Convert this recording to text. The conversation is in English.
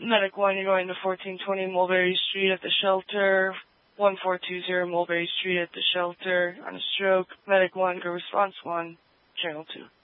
Medic 1, you're going to 1420 Mulberry Street at the shelter. 1420 Mulberry Street at the shelter on a stroke. Medic 1, go response 1, channel 2.